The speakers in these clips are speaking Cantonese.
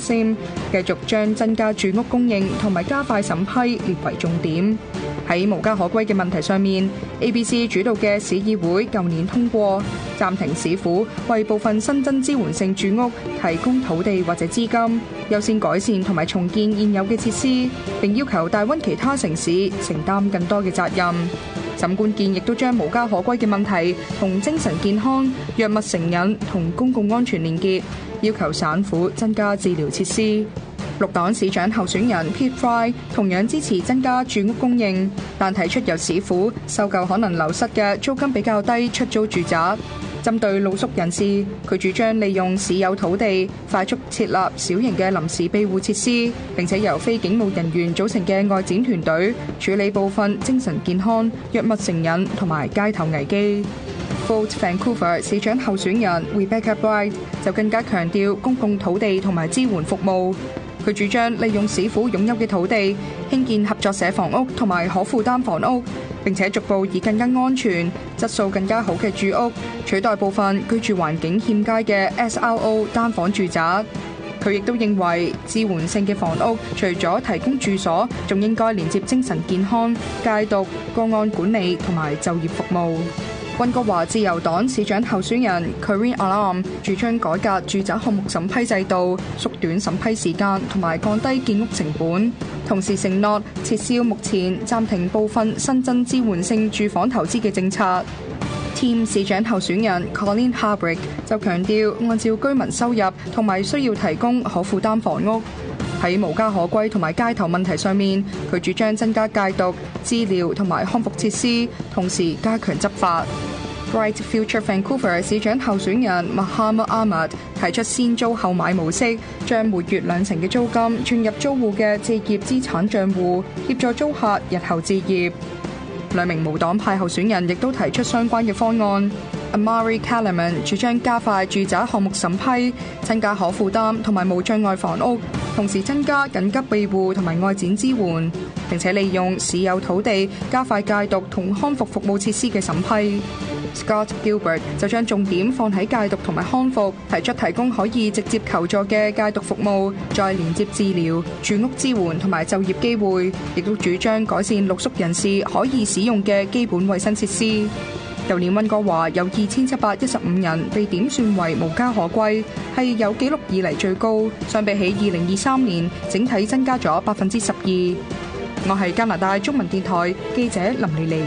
Maxim 繼續將增加住屋供應同埋加快審批列為重點。喺無家可歸嘅問題上面 ，ABC 主導嘅市議會舊年通過暫停市府為部分新增支援性住屋提供土地或者資金，優先改善同埋重建現有嘅設施，並要求大溫其他城市承擔更多嘅責任。沈冠健亦都將無家可歸嘅問題同精神健康、藥物成癮同公共安全連結，要求省府增加治療設施。綠黨市長候選人 Pete Fry 同樣支持增加住屋供應，但提出由市府收購可能流失嘅租金比較低出租住宅。針對露宿人士，佢主張利用市有土地快速設立小型嘅臨時庇護設施，並且由非警務人員組成嘅外展團隊處理部分精神健康、藥物成癮同埋街頭危機。Vote Vancouver 市長候選人 Rebecca Bright 就更加強調公共土地同埋支援服務。佢主張利用市府擁有嘅土地興建合作社房屋同埋可負擔房屋，並且逐步以更加安全、質素更加好嘅住屋取代部分居住環境欠佳嘅 SRO 單房住宅。佢亦都認為支援性嘅房屋除咗提供住所，仲應該連接精神健康、戒毒、個案管理同埋就業服務。溫哥華自由黨市長候選人 Karine Alam 主張改革住宅項目審批制度，縮短審批時間同埋降低建屋成本，同時承諾撤銷目前暫停部分新增支援性住房投資嘅政策。Team 市長候選人 Colleen Harbrick 就強調，按照居民收入同埋需要提供可負擔房屋。喺無家可歸同埋街頭問題上面，佢主張增加戒毒、治療同埋康復設施，同時加強執法。Bright Future Vancouver 市長候選人 Mohammed Ahmed 提出先租後買模式，將每月2成嘅租金轉入租戶嘅置業資產帳戶，協助租客日後置業。兩名無黨派候選人亦都提出相關嘅方案。Amari Kalaman 主張加快住宅項目審批，增加可負擔同埋無障礙房屋，同時增加緊急庇護同埋外展支援，並且利用市有土地加快戒毒同康復服務設施嘅審批。Scott Gilbert 就將重點放喺戒毒同埋康復，提出提供可以直接求助嘅戒毒服務，再連接治療、住屋支援同埋就業機會，亦都主張改善露宿人士可以使用嘅基本衛生設施。舊年溫哥華有2715人被點算為無家可歸，係有紀錄以嚟最高，相比起2023年整體增加咗12%。我係加拿大中文電台記者林莉莉。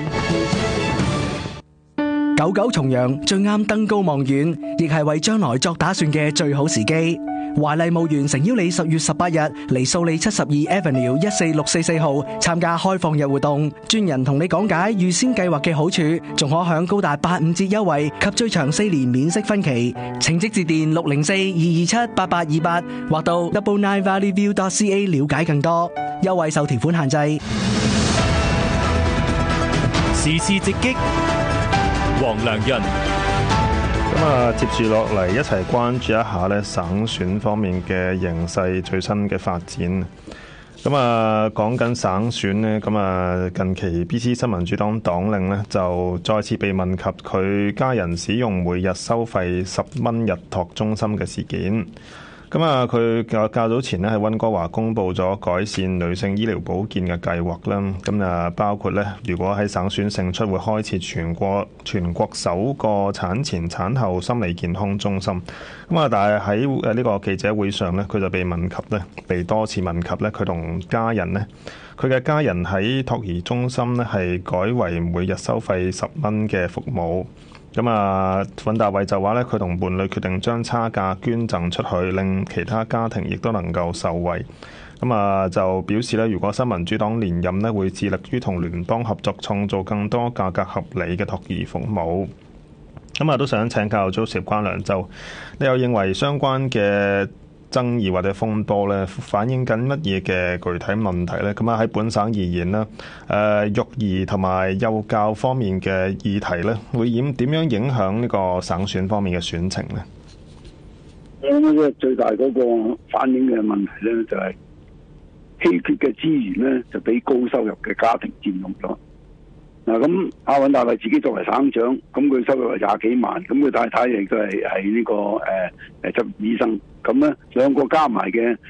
久久重陽最啱登高望遠，亦係為將來作打算嘅最好時機。華麗墓園誠邀你10月18日嚟素里72 Avenue 14644號參加開放日活動，專人同你講解預先計劃嘅好處，仲可享高達85折優惠及最長4年免息分期。請即致電604-227-8828或到 999valleyview.ca 了解更多。優惠受條款限制。 時事直擊，黃良潤。 接住落嚟一齊關注一下咧省選方面嘅形勢最新嘅發展。講緊省選呢，近期 BC 新民主黨黨領呢就再次被問及佢家人使用每日收費10蚊日托中心嘅事件。佢較早前咧喺溫哥華公布咗改善女性醫療保健嘅計劃啦。包括咧，如果喺省選勝出，會開設全國首個產前產後心理健康中心。但係喺呢個記者會上咧，佢就被多次問及咧，佢同家人咧，佢嘅家人喺托兒中心咧係改為每日收費10蚊嘅服務。尹大衛就話咧，佢同伴侶決定將差價捐贈出去，令其他家庭亦都能夠受惠。就表示咧，如果新民主黨連任咧，會致力於同聯邦合作，創造更多價格合理嘅托兒服務。都想請教 Joseph 關良就，你又認為相關嘅爭議或者風波咧，反映緊乜嘢嘅具體問題咧？喺本省而言啦，育兒同埋幼教方面嘅議題咧，會點樣影響呢個省選方面嘅選情咧？ 最大嗰個反映嘅問題咧，就係稀缺嘅資源咧，就俾高收入嘅家庭佔用咗。咁阿尹大衛自己作為省長，咁佢收入係20幾萬，咁佢太太亦都係呢個執業醫生，咁咧兩個加埋嘅